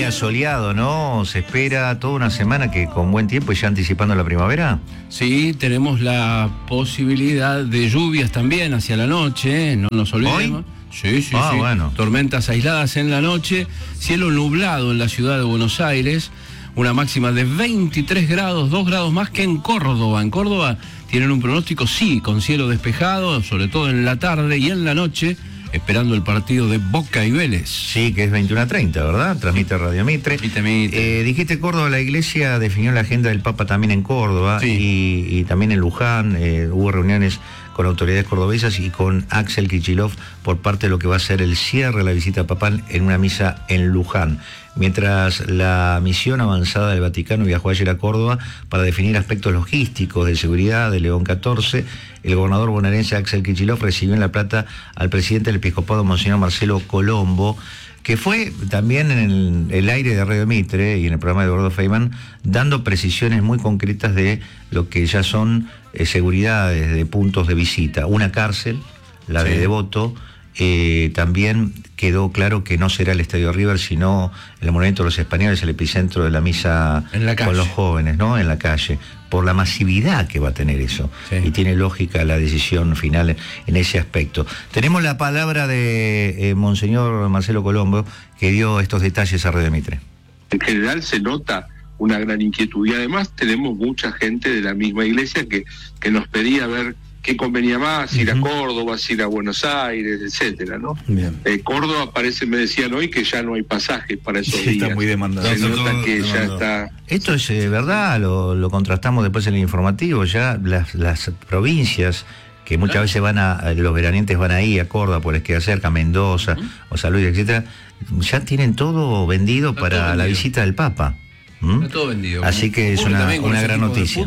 día soleado, ¿no? Se espera toda una semana que con buen tiempo y ya anticipando la primavera. Sí, tenemos la posibilidad de lluvias también hacia la noche, no nos olvidemos. ¿Hoy? Sí. Bueno. Tormentas aisladas en la noche, cielo nublado en la ciudad de Buenos Aires, una máxima de 23 grados, 2 grados más que en Córdoba. En Córdoba tienen un pronóstico, sí, con cielo despejado, sobre todo en la tarde y en la noche, esperando el partido de Boca y Vélez. Sí, que es 21:30, ¿verdad? Transmite Radio Mitre. Dijiste Córdoba, la iglesia definió la agenda del Papa también en Córdoba, sí. y también en Luján hubo reuniones con autoridades cordobesas y con Axel Kicillof por parte de lo que va a ser el cierre de la visita papal en una misa en Luján. Mientras la misión avanzada del Vaticano viajó ayer a Córdoba para definir aspectos logísticos de seguridad de León XIV, el gobernador bonaerense Axel Kicillof recibió en La Plata al presidente del episcopado, Monseñor Marcelo Colombo, que fue también en el aire de Radio Mitre y en el programa de Eduardo Feynman, dando precisiones muy concretas de lo que ya son seguridades de puntos de visita. Una cárcel, la de Devoto. También quedó claro que no será el Estadio River, sino el Monumento de los Españoles, el epicentro de la misa con los jóvenes, ¿no? En la calle, por la masividad que va a tener eso. Sí. Y tiene lógica la decisión final en ese aspecto. Tenemos la palabra de Monseñor Marcelo Colombo, que dio estos detalles a Radio Mitre. En general se nota una gran inquietud y además tenemos mucha gente de la misma iglesia que nos pedía ver qué convenía más, ir a Córdoba, ir a Buenos Aires, etcétera, ¿no? Córdoba me decían hoy que ya no hay pasajes para esos días. Está muy demandado. Se nota que ya está. Esto es verdad, lo contrastamos después en el informativo, ya las provincias que muchas veces los veranientes van ahí a Córdoba, por les queda cerca, Mendoza, o San Luis, etcétera, ya tienen todo vendido para la visita del Papa. Está todo vendido. Así que es una gran noticia.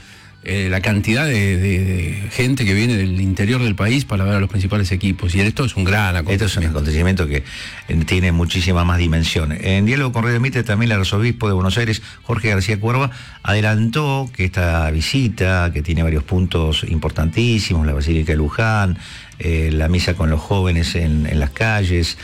La cantidad de gente que viene del interior del país para ver a los principales equipos, y esto es un gran acontecimiento. Esto es un acontecimiento que tiene muchísima más dimensión. En diálogo con Radio Mitre, también el arzobispo de Buenos Aires, Jorge García Cuerva, adelantó que esta visita, que tiene varios puntos importantísimos, la Basílica de Luján, la misa con los jóvenes en las calles,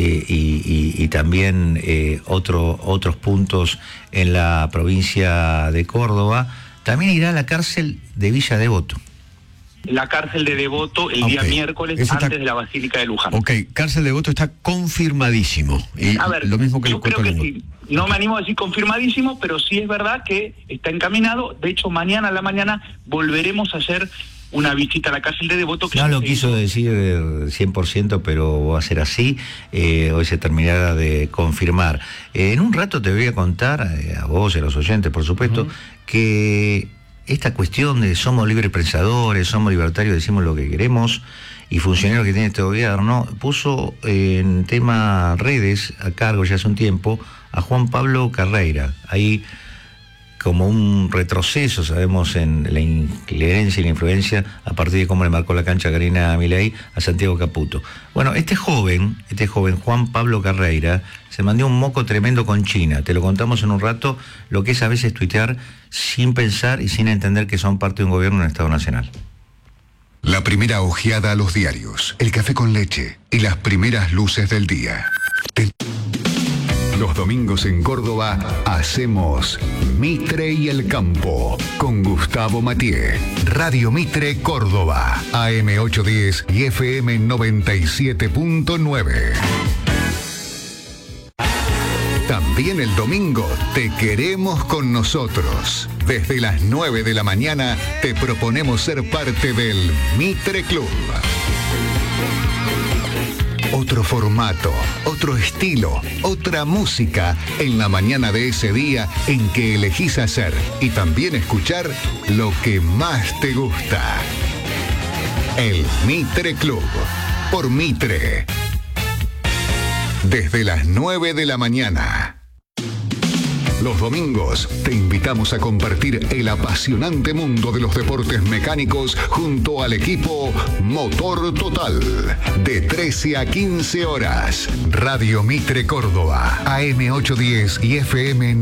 y también otros puntos en la provincia de Córdoba, también irá a la cárcel de Villa Devoto. La cárcel de Devoto el día miércoles antes de la Basílica de Luján. Cárcel de Devoto está confirmadísimo. Y a ver, lo mismo que yo creo que sí. No me animo a decir confirmadísimo, pero sí es verdad que está encaminado. De hecho, mañana a la mañana volveremos a hacer una visita a la cárcel de Devoto. No lo quiso decir 100%, pero va a ser así. Hoy se terminará de confirmar. En un rato te voy a contar, a vos y a los oyentes, por supuesto, que esta cuestión de somos libres pensadores, somos libertarios, decimos lo que queremos, y funcionarios que tiene este gobierno, puso en tema redes a cargo ya hace un tiempo a Juan Pablo Carreira. Ahí como un retroceso, sabemos, en la injerencia y la influencia a partir de cómo le marcó la cancha a Karina Milei a Santiago Caputo. Bueno, este joven, Juan Pablo Carreira, se mandó un moco tremendo con China. Te lo contamos en un rato, lo que es a veces tuitear sin pensar y sin entender que son parte de un gobierno en Estado Nacional. La primera ojeada a los diarios, el café con leche y las primeras luces del día. Los domingos en Córdoba hacemos Mitre y el Campo con Gustavo Mathieu. Radio Mitre Córdoba, AM 810 y FM 97.9. También el domingo te queremos con nosotros. Desde las 9 de la mañana te proponemos ser parte del Mitre Club. Otro formato, otro estilo, otra música en la mañana de ese día en que elegís hacer y también escuchar lo que más te gusta. El Mitre Club, por Mitre. Desde las 9 de la mañana. Los domingos te invitamos a compartir el apasionante mundo de los deportes mecánicos junto al equipo Motor Total. De 13 a 15 horas. Radio Mitre Córdoba, AM 810 y FM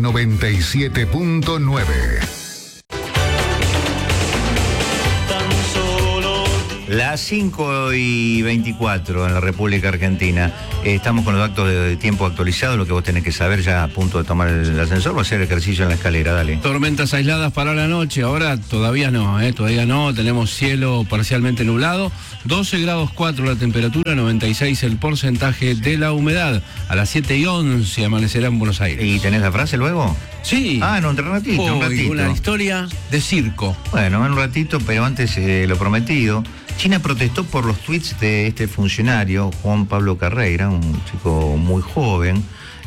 97.9. Las 5:24 en la República Argentina. Estamos con los datos de tiempo actualizados. Lo que vos tenés que saber ya a punto de tomar el ascensor va a hacer ejercicio en la escalera. Dale. Tormentas aisladas para la noche. Ahora todavía no, todavía no. Tenemos cielo parcialmente nublado. 12 grados 4 la temperatura, 96 el porcentaje de la humedad. A las 7:11 amanecerá en Buenos Aires. ¿Y tenés la frase luego? Sí. En un ratito, Una historia de circo. Bueno, en un ratito, pero antes lo prometido. China protestó por los tweets de este funcionario, Juan Pablo Carreira, un chico muy joven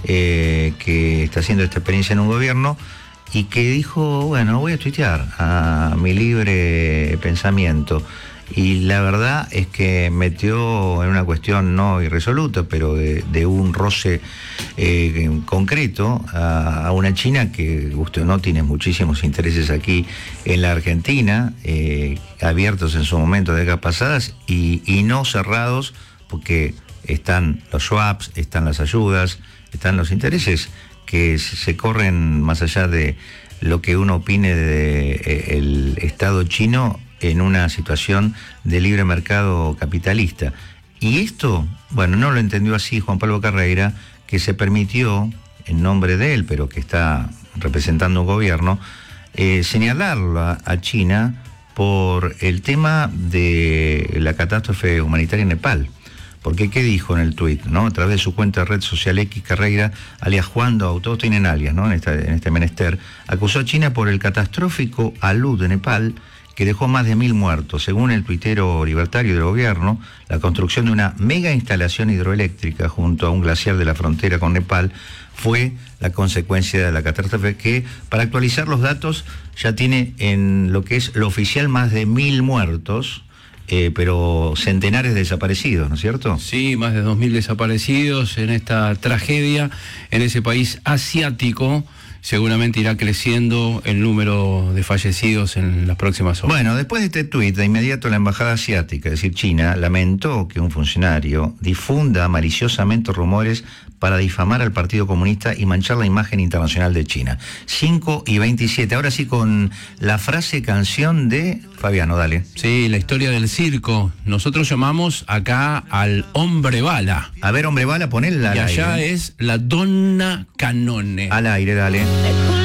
que está haciendo esta experiencia en un gobierno y que dijo, bueno, voy a tuitear a mi libre pensamiento. Y la verdad es que metió en una cuestión no irresoluta, pero de un roce concreto a una China que, usted no, tiene muchísimos intereses aquí en la Argentina, abiertos en su momento de décadas pasadas y no cerrados, porque están los swaps, están las ayudas, están los intereses que se corren más allá de lo que uno opine del Estado chino en una situación de libre mercado capitalista. Y esto, bueno, no lo entendió así Juan Pablo Carreira, que se permitió, en nombre de él, pero que está representando un gobierno, señalarla a China por el tema de la catástrofe humanitaria en Nepal. Porque, ¿qué dijo en el tuit, no? A través de su cuenta de red social X, Carreira, alias Juando, todos tienen alias, ¿no? En este menester, acusó a China por el catastrófico alud de Nepal, que dejó más de 1.000 muertos. Según el tuitero libertario del gobierno, la construcción de una mega instalación hidroeléctrica junto a un glaciar de la frontera con Nepal fue la consecuencia de la catástrofe, que, para actualizar los datos, ya tiene en lo que es lo oficial más de 1.000 muertos, pero centenares de desaparecidos, ¿no es cierto? Sí, más de 2.000 desaparecidos en esta tragedia en ese país asiático. Seguramente irá creciendo el número de fallecidos en las próximas horas. Bueno, después de este tuit, de inmediato la embajada asiática, es decir, China, lamentó que un funcionario difunda maliciosamente rumores para difamar al Partido Comunista y manchar la imagen internacional de China. 5:27. Ahora sí, con la frase canción de Fabiano, dale. Sí, la historia del circo. Nosotros llamamos acá al hombre bala. A ver, hombre bala, ponela al y aire. allá es la donna canone. Al aire, dale.